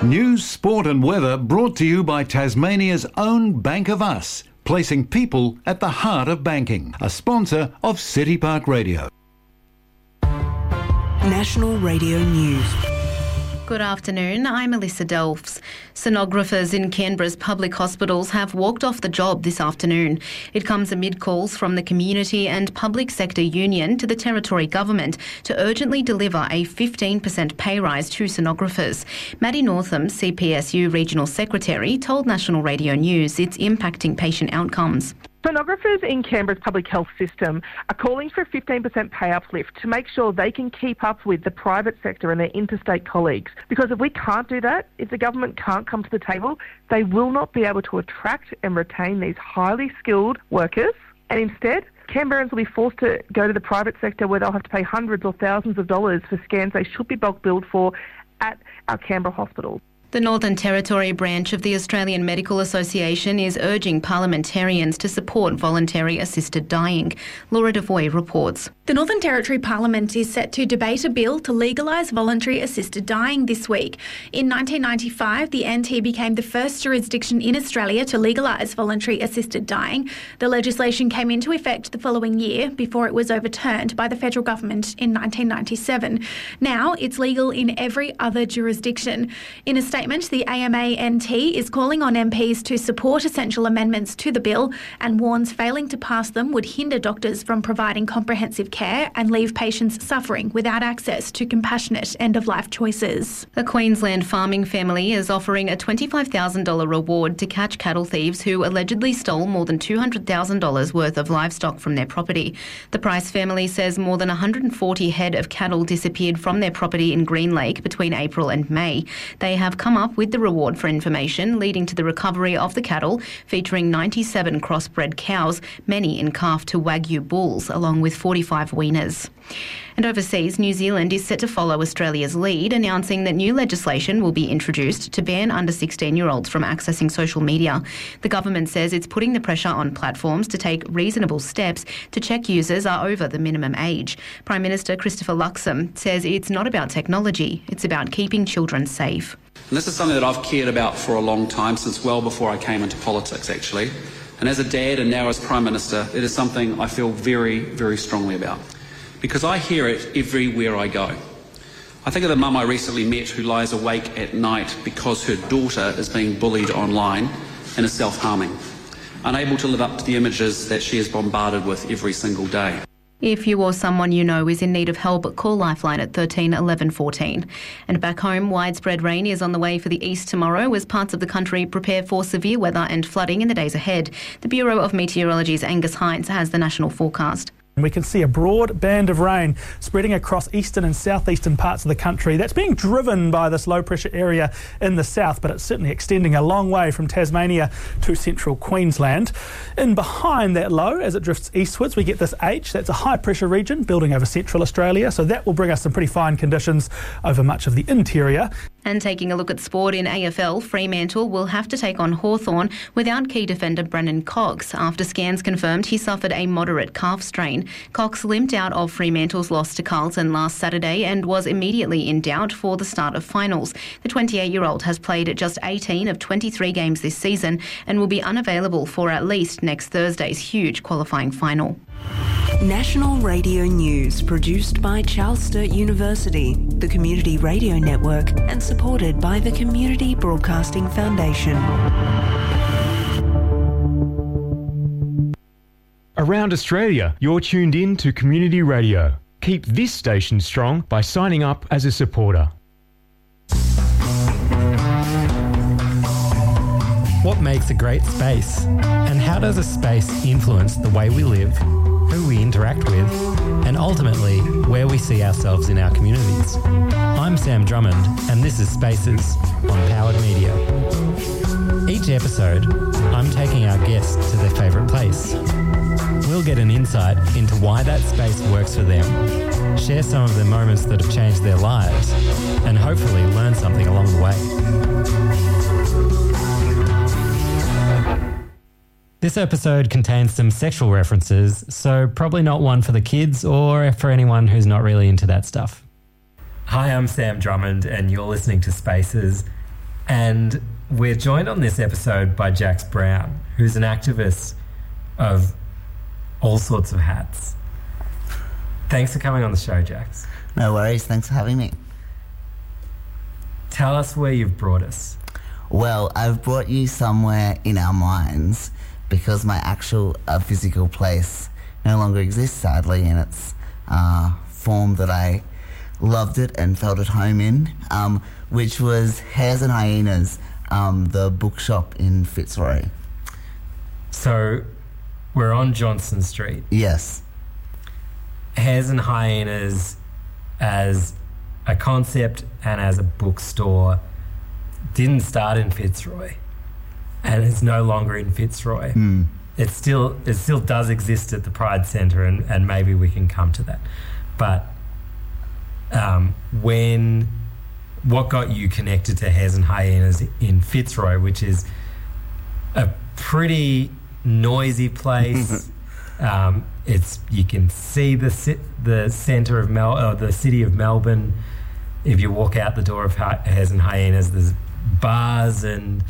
News, sport and weather brought to you by Tasmania's own Bank of Us, placing people at the heart of banking. A sponsor of City Park Radio. National Radio News. Good afternoon, I'm Alyssa Delphs. Sonographers in Canberra's public hospitals have walked off the job this afternoon. It comes amid calls from the community and public sector union to the Territory Government to urgently deliver a 15% pay rise to sonographers. Maddie Northam, CPSU Regional Secretary, told National Radio News it's impacting patient outcomes. Sonographers in Canberra's public health system are calling for a 15% pay uplift to make sure they can keep up with the private sector and their interstate colleagues. Because if we can't do that, if the government can't come to the table, they will not be able to attract and retain these highly skilled workers. And instead, Canberrans will be forced to go to the private sector where they'll have to pay hundreds or thousands of dollars for scans they should be bulk billed for at our Canberra hospitals. The Northern Territory branch of the Australian Medical Association is urging parliamentarians to support voluntary assisted dying. Laura Devoy reports. The Northern Territory Parliament is set to debate a bill to legalise voluntary assisted dying this week. In 1995, the NT became the first jurisdiction in Australia to legalise voluntary assisted dying. The legislation came into effect the following year before it was overturned by the federal government in 1997. Now it's legal in every other jurisdiction. In a statement, the AMA-NT is calling on MPs to support essential amendments to the bill and warns failing to pass them would hinder doctors from providing comprehensive care and leave patients suffering without access to compassionate end-of-life choices. A Queensland farming family is offering a $25,000 reward to catch cattle thieves who allegedly stole more than $200,000 worth of livestock from their property. The Price family says more than 140 head of cattle disappeared from their property in Green Lake between April and May. They have come up with the reward for information, leading to the recovery of the cattle, featuring 97 crossbred cows, many in calf to Wagyu bulls, along with 45 weaners. And overseas, New Zealand is set to follow Australia's lead, announcing that new legislation will be introduced to ban under 16-year-olds from accessing social media. The government says it's putting the pressure on platforms to take reasonable steps to check users are over the minimum age. Prime Minister Christopher Luxon says it's not about technology, it's about keeping children safe. And this is something that I've cared about for a long time, since well before I came into politics, actually. And as a dad and now as Prime Minister, it is something I feel very, very strongly about, because I hear it everywhere I go. I think of the mum I recently met who lies awake at night because her daughter is being bullied online and is self-harming, unable to live up to the images that she is bombarded with every single day. If you or someone you know is in need of help, call Lifeline at 13 11 14. And back home, widespread rain is on the way for the east tomorrow as parts of the country prepare for severe weather and flooding in the days ahead. The Bureau of Meteorology's Angus Hines has the national forecast. We can see a broad band of rain spreading across eastern and southeastern parts of the country. That's being driven by this low pressure area in the south, but it's certainly extending a long way from Tasmania to central Queensland. In behind that low, as it drifts eastwards, we get this H. That's a high pressure region building over central Australia, so that will bring us some pretty fine conditions over much of the interior. And taking a look at sport in AFL, Fremantle will have to take on Hawthorn without key defender Brennan Cox after scans confirmed he suffered a moderate calf strain. Cox limped out of Fremantle's loss to Carlton last Saturday and was immediately in doubt for the start of finals. The 28-year-old has played just 18 of 23 games this season and will be unavailable for at least next Thursday's huge qualifying final. National Radio News, produced by Charles Sturt University, the Community Radio Network, and supported by the Community Broadcasting Foundation. Around Australia, you're tuned in to Community Radio. Keep this station strong by signing up as a supporter. What makes a great space? And how does a space influence the way we live, who we interact with, and ultimately where we see ourselves in our communities? I'm Sam Drummond, and this is Spaces on Powered Media. Each episode, I'm taking our guests to their favourite place. We'll get an insight into why that space works for them, share some of the moments that have changed their lives, and hopefully learn something along the way. This episode contains some sexual references, so probably not one for the kids or for anyone who's not really into that stuff. Hi, I'm Sam Drummond, and you're listening to Spaces. And we're joined on this episode by Jax Brown, who's an activist of all sorts of hats. Thanks for coming on the show, Jax. No worries, thanks for having me. Tell us where you've brought us. Well, I've brought you somewhere in our minds because my actual physical place no longer exists, sadly, in its form that I loved it and felt at home in, which was Hares and Hyenas, the bookshop in Fitzroy. So we're on Johnston Street. Yes. Hares and Hyenas as a concept and as a bookstore didn't start in Fitzroy, and it's no longer in Fitzroy. It still does exist at the Pride Centre, and maybe we can come to that. But what got you connected to Hares and Hyenas in Fitzroy, which is a pretty noisy place? You can see the centre of the city of Melbourne. If you walk out the door of Hares and Hyenas, there's bars and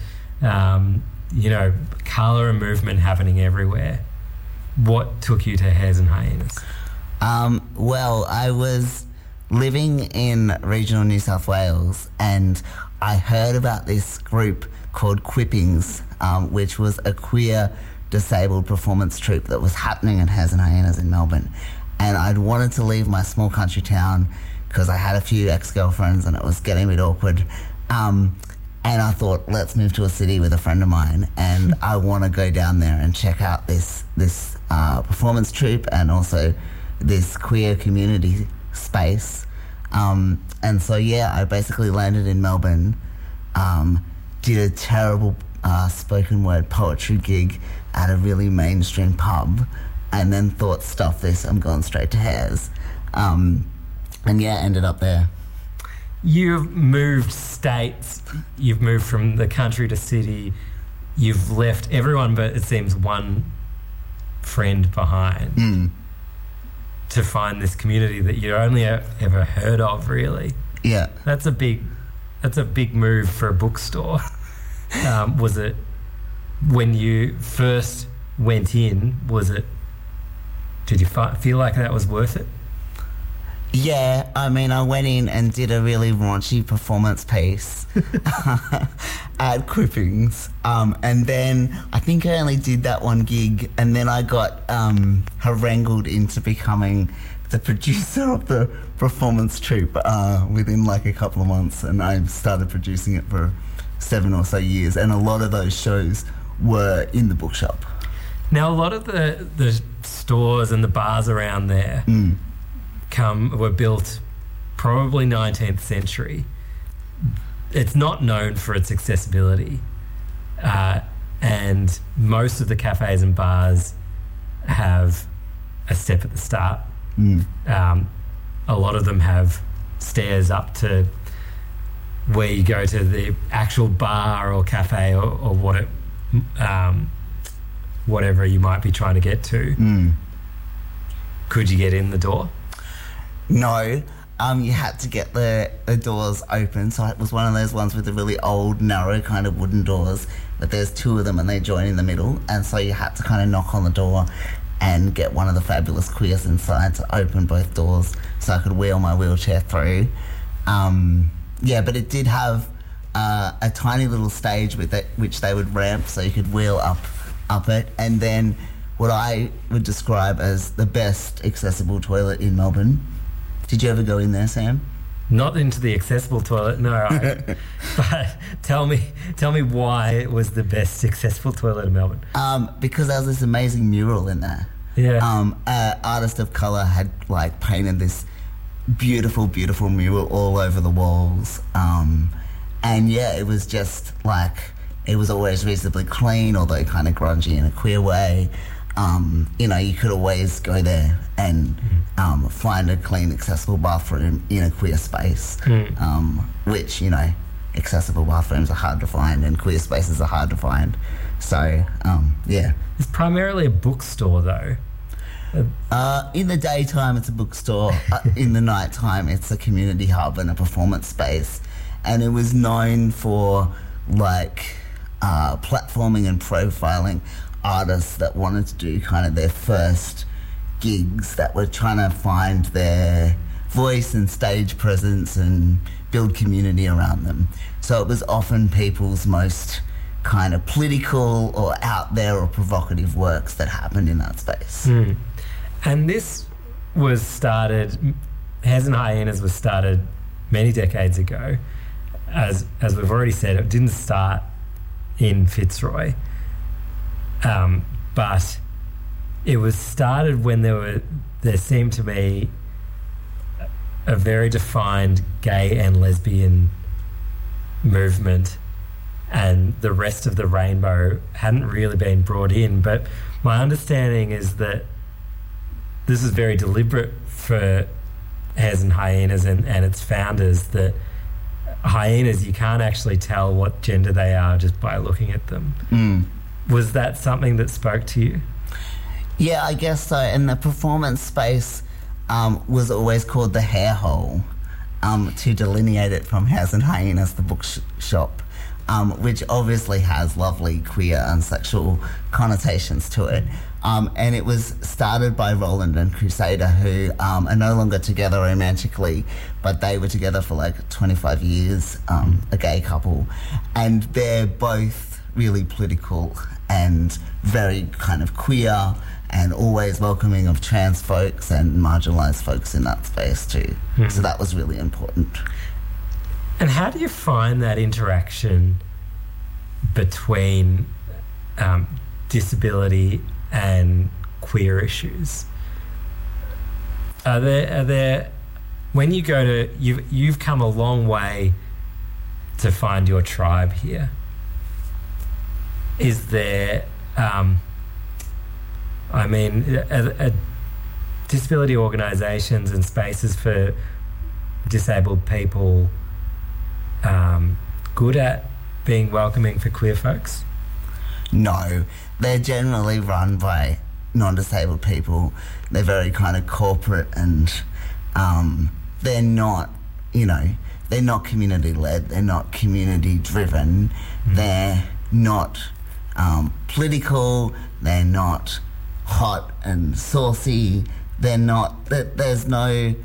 colour and movement happening everywhere. What took you to Hares and Hyenas? Well, I was living in regional New South Wales, and I heard about this group called Quippings, which was a queer disabled performance troupe that was happening at Hares and Hyenas in Melbourne. And I'd wanted to leave my small country town because I had a few ex-girlfriends and it was getting a bit awkward. And I thought, let's move to a city with a friend of mine, and I want to go down there and check out this performance troupe and also this queer community space. And so, I basically landed in Melbourne, did a terrible spoken word poetry gig at a really mainstream pub, and then thought, stuff this, I'm going straight to Hares. Ended up there. You've moved states, you've moved from the country to city, you've left everyone but it seems one friend behind to find this community that you only ever heard of, really. Yeah. That's a big move for a bookstore. Was it, when you first went in, did you feel like that was worth it? Yeah, I mean, I went in and did a really raunchy performance piece at Quippings, and then I think I only did that one gig, and then I got harangued into becoming the producer of the performance troupe within like a couple of months, and I started producing it for 7 or so years, and a lot of those shows were in the bookshop. Now, a lot of the stores and the bars around there were built probably 19th century. It's not known for its accessibility, and most of the cafes and bars have a step at the start. A lot of them have stairs up to where you go to the actual bar or cafe or whatever you might be trying to get to. Could you get in the door? No, you had to get the doors open, so it was one of those ones with the really old, narrow kind of wooden doors, but there's 2 of them and they join in the middle, and so you had to kind of knock on the door and get one of the fabulous queers inside to open both doors so I could wheel my wheelchair through. But it did have a tiny little stage with it, which they would ramp so you could wheel up it, and then what I would describe as the best accessible toilet in Melbourne. Did you ever go in there, Sam? Not into the accessible toilet, no. But tell me why it was the best accessible toilet in Melbourne. Because there was this amazing mural in there. Yeah. An artist of colour had like painted this beautiful, beautiful mural all over the walls. It was just like, it was always reasonably clean, although kind of grungy in a queer way. You could always go there and find a clean, accessible bathroom in a queer space, which, accessible bathrooms are hard to find and queer spaces are hard to find. So, It's primarily a bookstore, though. In the daytime, it's a bookstore. In the nighttime, it's a community hub and a performance space. and it was known for platforming and profiling artists that wanted to do kind of their first gigs, that were trying to find their voice and stage presence and build community around them. So it was often people's most kind of political or out there or provocative works that happened in that space. And this was started, Hares and Hyenas was started many decades ago. As we've already said, it didn't start in Fitzroy, but it was started when there seemed to be a very defined gay and lesbian movement, and the rest of the rainbow hadn't really been brought in. But my understanding is that this is very deliberate for Hares and Hyenas and its founders, that hyenas, you can't actually tell what gender they are just by looking at them. Was that something that spoke to you? Yeah, I guess so. And the performance space was always called the Hare Hole, to delineate it from Hares and Hyenas, the bookshop, which obviously has lovely queer and sexual connotations to it. And it was started by Roland and Crusader, who are no longer together romantically, but they were together for like 25 years, a gay couple. And they're both really political and very kind of queer and always welcoming of trans folks and marginalised folks in that space too. So that was really important. And how do you find that interaction between disability and queer issues? Are there when you go to, you've come a long way to find your tribe here. Is there disability organisations and spaces for disabled people good at being welcoming for queer folks? No, they're generally run by non-disabled people. They're very kind of corporate, and they're not, they're not community-led, they're not community-driven, they're not political, they're not hot and saucy, there's no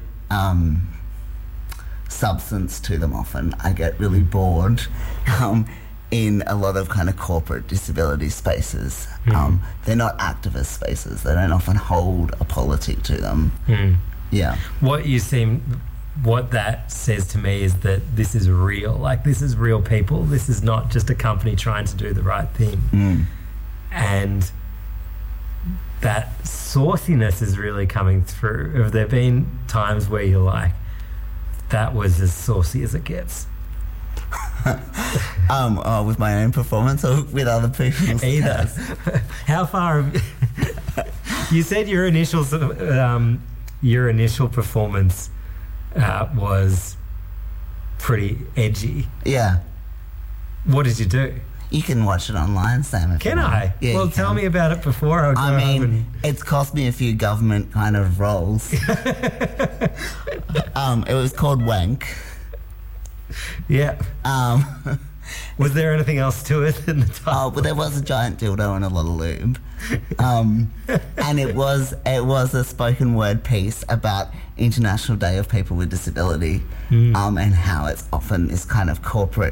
substance to them often. I get really bored in a lot of kind of corporate disability spaces. They're not activist spaces. They don't often hold a politic to them. Yeah. What that says to me is that this is real. Like, this is real people. This is not just a company trying to do the right thing. And that sauciness is really coming through. Have there been times where you're like, that was as saucy as it gets? With my own performance or with other people's? Either. How far have you said your initial performance was pretty edgy. Yeah. What did you do? You can watch it online, Sam. Can I? Yeah, well, tell me about it before I go. I mean, it's cost me a few government kind of roles. It was called Wank. Yeah. Was there anything else to it in the title? Oh, but there was a giant dildo and a lot of lube. And it was a spoken word piece about International Day of People with Disability, and how it's often this kind of corporate,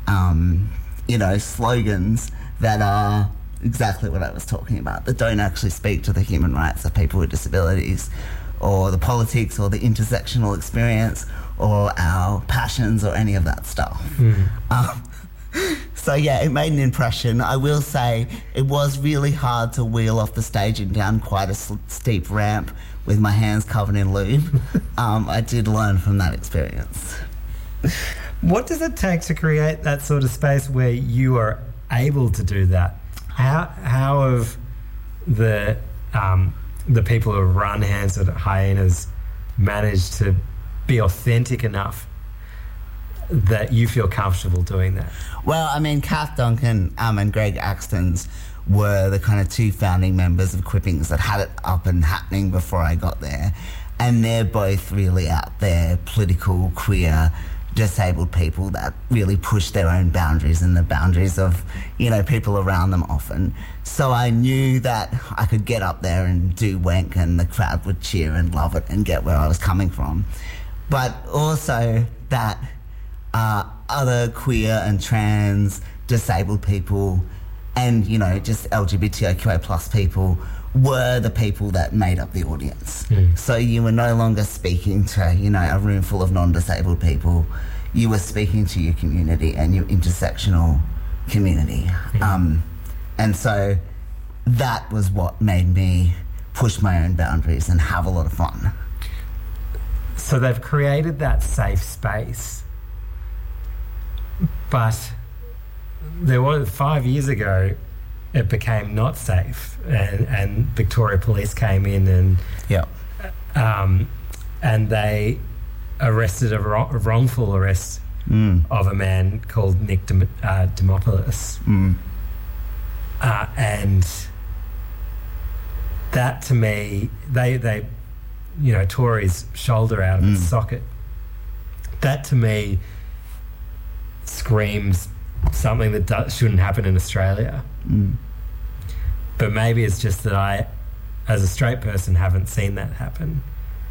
slogans that are exactly what I was talking about, that don't actually speak to the human rights of people with disabilities, or the politics, or the intersectional experience, or our passions, or any of that stuff. So yeah, it made an impression. I will say it was really hard to wheel off the stage and down quite a steep ramp with my hands covered in lube. I did learn from that experience. What does it take to create that sort of space where you are able to do that? How have the people who run Hares and Hyenas managed to be authentic enough that you feel comfortable doing that? Well, I mean, Kath Duncan and Greg Axtons were the kind of two founding members of Quippings that had it up and happening before I got there. And they're both really out there, political, queer, disabled people that really push their own boundaries and the boundaries of, people around them often. So I knew that I could get up there and do wank and the crowd would cheer and love it and get where I was coming from. But also that other queer and trans disabled people and, just LGBTIQA plus people were the people that made up the audience. So you were no longer speaking to, a room full of non-disabled people. You were speaking to your community and your intersectional community. And so that was what made me push my own boundaries and have a lot of fun. So they've created that safe space, but there was 5 years ago it became not safe, and Victoria Police came in and they arrested a wrongful arrest of a man called Nick Demopoulos, and that to me, they tore his shoulder out of its socket. That to me screams something that shouldn't happen in Australia. But maybe it's just that I, as a straight person, haven't seen that happen.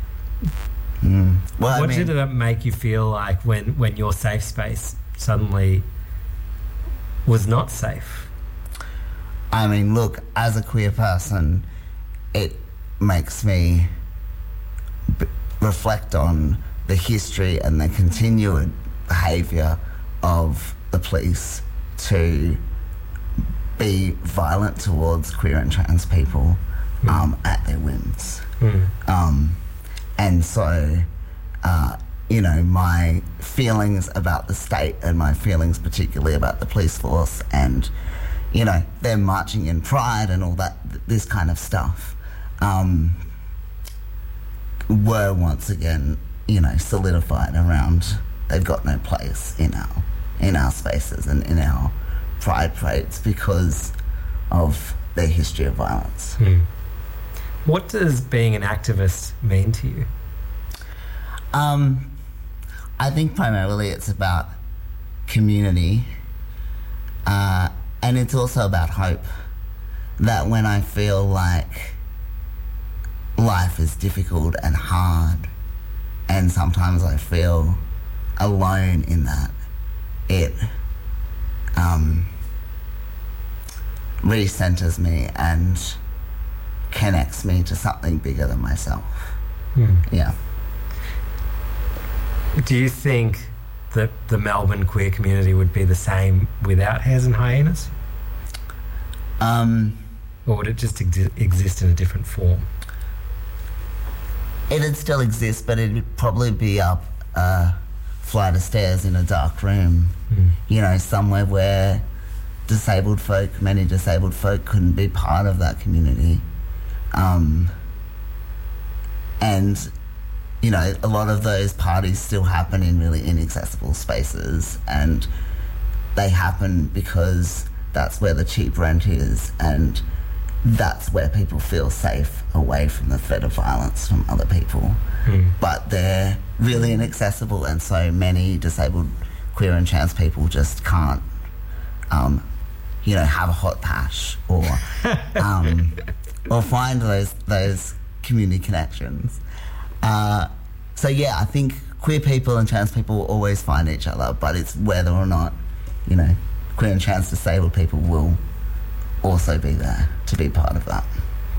Well, what did it make you feel like when your safe space suddenly was not safe? I mean, look, as a queer person, it makes me reflect on the history and the continued behaviour of the police to be violent towards queer and trans people at their whims. And so, my feelings about the state and my feelings particularly about the police force and, them marching in pride and all that, this kind of stuff, were once again, solidified around they've got no place in our spaces and in our pride parades because of their history of violence. What does being an activist mean to you? I think primarily it's about community, and it's also about hope. That when I feel like life is difficult and hard, and sometimes I feel alone in that, it recenters me and connects me to something bigger than myself. Yeah. Do you think that the Melbourne queer community would be the same without Hares and Hyenas? Or would it just exist in a different form? It'd still exist, but it'd probably be up a flight of stairs in a dark room, somewhere where many disabled folk couldn't be part of that community. And, a lot of those parties still happen in really inaccessible spaces, and they happen because that's where the cheap rent is, and that's where people feel safe away from the threat of violence from other people. But they're really inaccessible, and so many disabled queer and trans people just can't, have a hot pash or find those community connections. So yeah, I think queer people and trans people will always find each other, but it's whether or not, queer and trans disabled people will also be there to be part of that.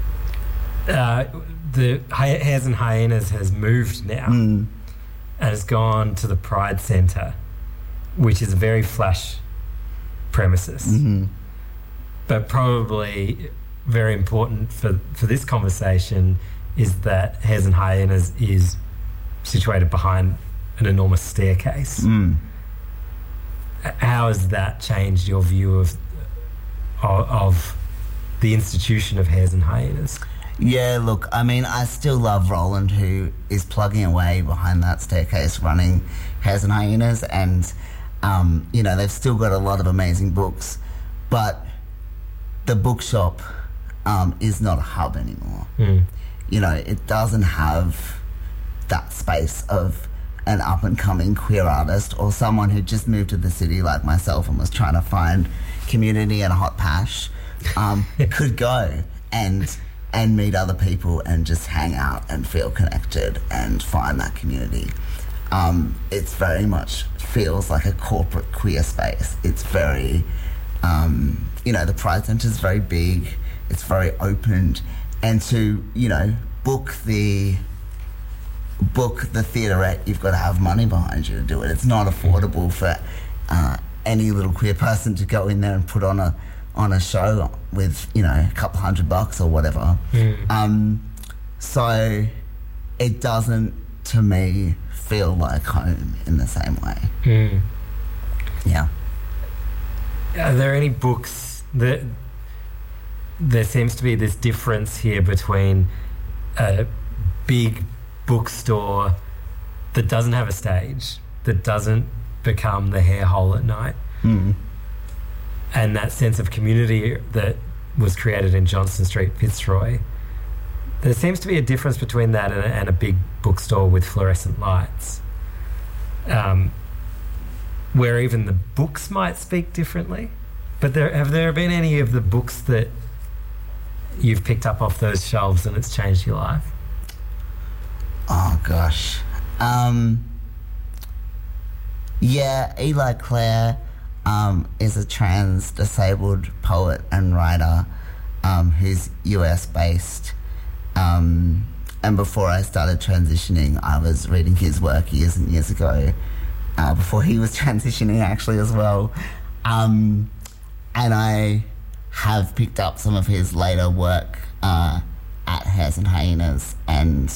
The Hares and Hyenas has moved now and has gone to the Pride Centre, which is a very flash premises, but probably very important for this conversation is that Hares and Hyenas is situated behind an enormous staircase. How has that changed your view of the institution of Hares and Hyenas? Yeah, look, I mean, I still love Roland, who is plugging away behind that staircase running Hares and Hyenas, and they've still got a lot of amazing books, but the bookshop is not a hub anymore. It doesn't have that space of an up-and-coming queer artist or someone who just moved to the city like myself and was trying to find community and a hot pash could go and meet other people and just hang out and feel connected and find that community. It's very much feels like a corporate queer space. It's very, the Pride Centre is very big. It's very open, and to book the theaterette, you've got to have money behind you to do it. It's not affordable for any little queer person to go in there and put on a show with a couple $100 or whatever. So it doesn't, to me, feel like home in the same way. Yeah. Are there any books that there seems to be this difference here between a big bookstore that doesn't have a stage, that doesn't become the hair hole at night, and that sense of community that was created in Johnston Street, Fitzroy? There seems to be a difference between that and a big bookstore with fluorescent lights, where even the books might speak differently. But have there been any of the books that you've picked up off those shelves and it's changed your life? Oh, gosh. Eli Clare is a trans disabled poet and writer who's US-based. And before I started transitioning, I was reading his work years and years ago, before he was transitioning actually as well. And I have picked up some of his later work at Hares and Hyenas, and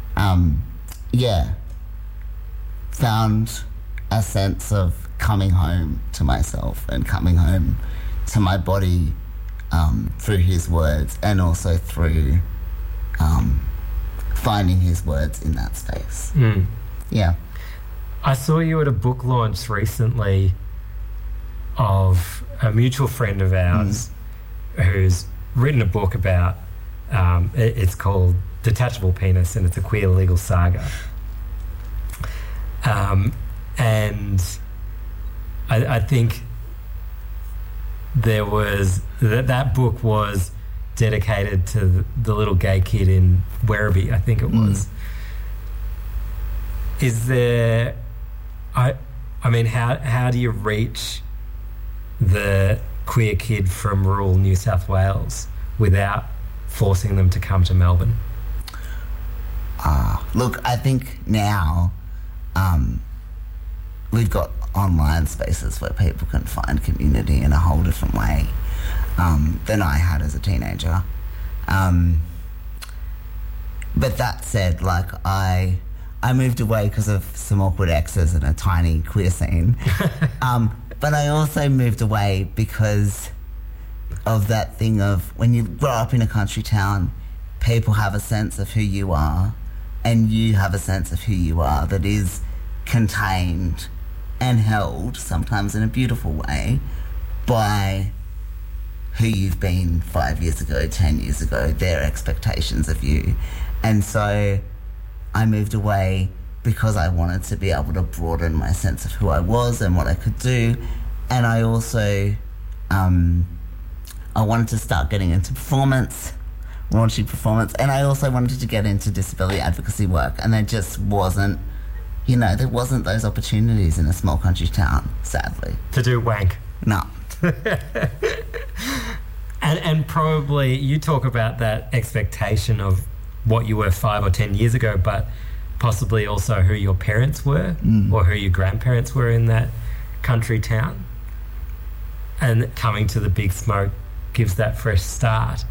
found a sense of coming home to myself and coming home to my body through his words, and also through finding his words in that space. Yeah. I saw you at a book launch recently of a mutual friend of ours who's written a book about, it's called Detachable Penis, and it's a queer legal saga. And I think there was, that book was dedicated to the little gay kid in Werribee, I think it was. Is there, I mean, how do you reach the queer kid from rural New South Wales without forcing them to come to Melbourne? Look, I think now we've got online spaces where people can find community in a whole different way than I had as a teenager. But that said, like, I moved away because of some awkward exes and a tiny queer scene. But I also moved away because of that thing of when you grow up in a country town, people have a sense of who you are, and you have a sense of who you are that is contained and held, sometimes in a beautiful way, by who you've been 5 years ago, 10 years ago, their expectations of you. And so I moved away because I wanted to be able to broaden my sense of who I was and what I could do. And I also, I wanted to start getting into performance, raunchy performance, and I also wanted to get into disability advocacy work, and there just wasn't, there wasn't those opportunities in a small country town, sadly. To do wank? No. And probably you talk about that expectation of what you were 5 or 10 years ago, but possibly also who your parents were or who your grandparents were in that country town. And coming to the Big Smoke gives that fresh start.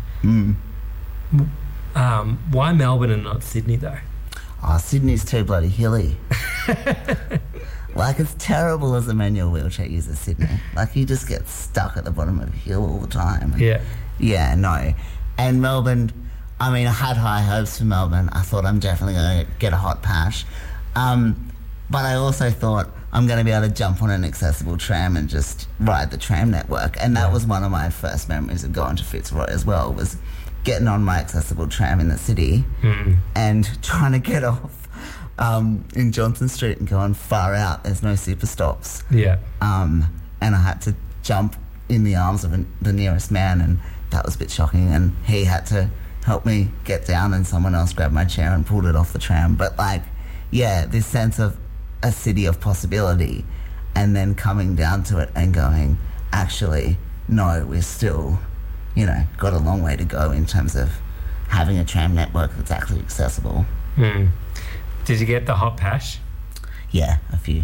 Why Melbourne and not Sydney, though? Oh, Sydney's too bloody hilly. Like, it's terrible as a manual wheelchair user, Sydney. Like, you just get stuck at the bottom of a hill all the time. Yeah, no. And Melbourne, I mean, I had high hopes for Melbourne. I thought I'm definitely going to get a hot pash. But I also thought I'm going to be able to jump on an accessible tram and just ride the tram network. And that was one of my first memories of going to Fitzroy as well, was getting on my accessible tram in the city and trying to get off in Johnson Street and going far out. There's no super stops. Yeah. And I had to jump in the arms of the nearest man, and that was a bit shocking. And he had to help me get down, and someone else grabbed my chair and pulled it off the tram. But this sense of a city of possibility, and then coming down to it and going, actually, no, we're still, got a long way to go in terms of having a tram network that's actually accessible. Mm. Did you get the hot pash? Yeah, a few.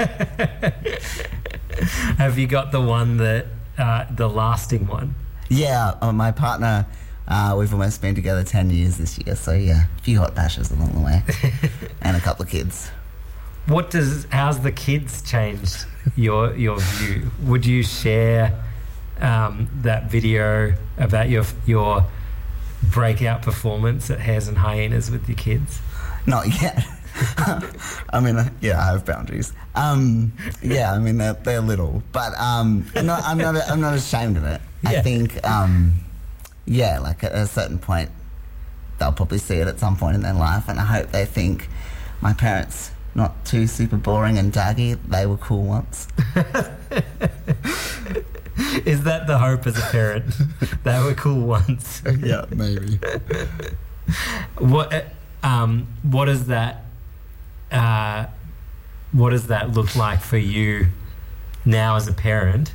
Have you got the one that, the lasting one? Yeah, my partner, we've almost been together 10 years this year, so yeah, a few hot pashes along the way. And a couple of kids. How's the kids changed your view? Would you share that video about your breakout performance at Hares and Hyenas with your kids? Not yet. I mean, I have boundaries. They're little, but I'm not ashamed of it. Yeah. I think, at a certain point, they'll probably see it at some point in their life, and I hope they think my parents, not too super boring and daggy, they were cool once. Is that the hope as a parent? They were cool once. Yeah, maybe. What does that look like for you now as a parent?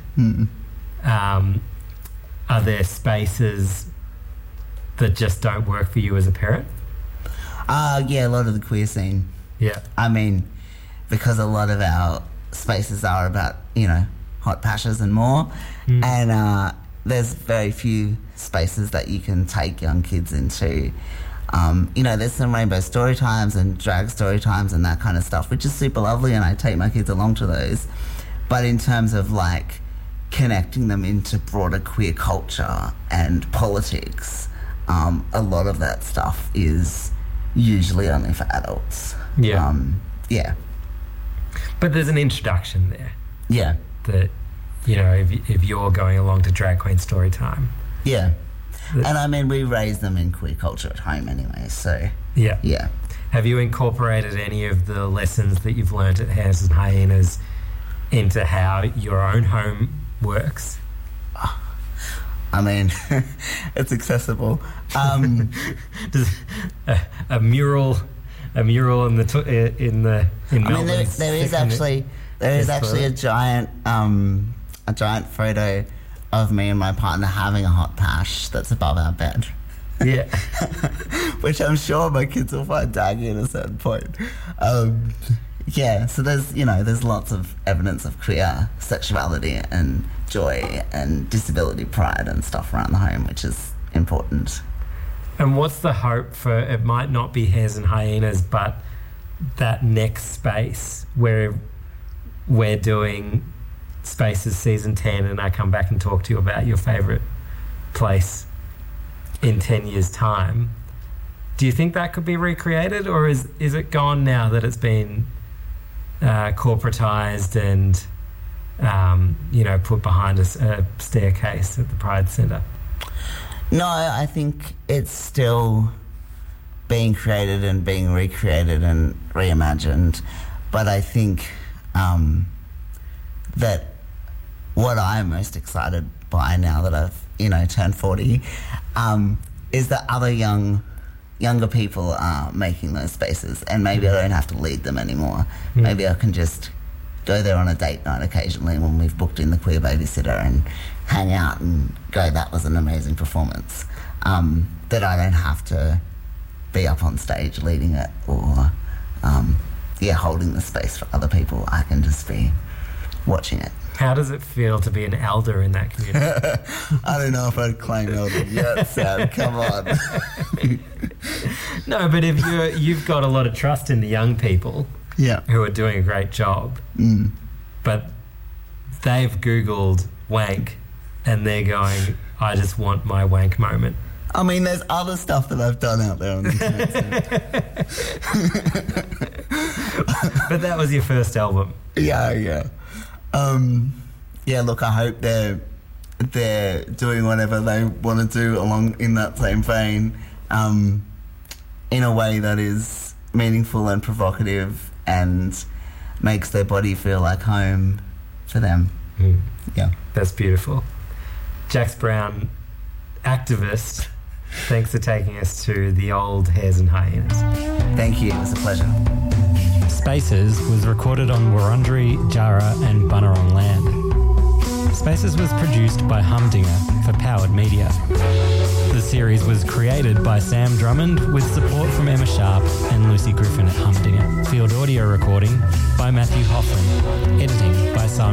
Are there spaces that just don't work for you as a parent? Yeah, a lot of the queer scene. Yeah. I mean, because a lot of our spaces are about, hot pashes and more, and there's very few spaces that you can take young kids into. There's some rainbow story times and drag story times and that kind of stuff, which is super lovely, and I take my kids along to those. But in terms of connecting them into broader queer culture and politics, a lot of that stuff is usually only for adults. Yeah. Yeah. But there's an introduction there. Yeah. That, if you're going along to drag queen story time. Yeah. And I mean, we raise them in queer culture at home anyway, so... Yeah. Yeah. Have you incorporated any of the lessons that you've learnt at Hares and Hyenas into how your own home works? I mean, it's accessible. Does a mural in Melbourne? I mean, there is actually a giant photo of me and my partner having a hot pash that's above our bed. Yeah. Which I'm sure my kids will find daggy at a certain point. So there's lots of evidence of queer sexuality and joy and disability pride and stuff around the home, which is important. And what's the hope for, it might not be Hares and Hyenas, but that next space where we're doing Spaces Season 10 and I come back and talk to you about your favourite place in 10 years' time? Do you think that could be recreated, or is it gone now that it's been corporatised and put behind a staircase at the Pride Centre? No, I think it's still being created and being recreated and reimagined. But I think that what I'm most excited by now that I've, turned 40, is that other younger people are making those spaces, and maybe I don't have to lead them anymore. Maybe I can just go there on a date night occasionally when we've booked in the queer babysitter and hang out and go, that was an amazing performance. That I don't have to be up on stage leading it or holding the space for other people. I can just be watching it. How does it feel to be an elder in that community? I don't know if I'd claim elder yet, Sam. Come on. No, but if you've got a lot of trust in the young people who are doing a great job, but they've Googled wank and they're going, I just want my wank moment. I mean, there's other stuff that I've done out there on the internet. But that was your first album. Yeah. Look, I hope they're doing whatever they want to do along in that same vein, in a way that is meaningful and provocative and makes their body feel like home for them. Yeah. That's beautiful. Jax Brown, activist, thanks for taking us to the old Hares and Hyenas. Thank you, it was a pleasure. Spaces was recorded on Wurundjeri, Jara and Bunurong land. Spaces was produced by Humdinger for Powered Media. The series was created by Sam Drummond with support from Emma Sharp and Lucy Griffin at Humdinger. Field audio recording by Matthew Hoffman. Editing by Simon